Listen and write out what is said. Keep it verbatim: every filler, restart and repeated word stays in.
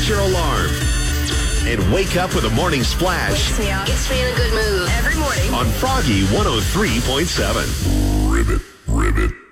Raise your alarm. And wake up with a morning splash. Wakes me up. Gets me in a good mood. Every morning. On Froggy one oh three point seven. Ribbit, ribbit.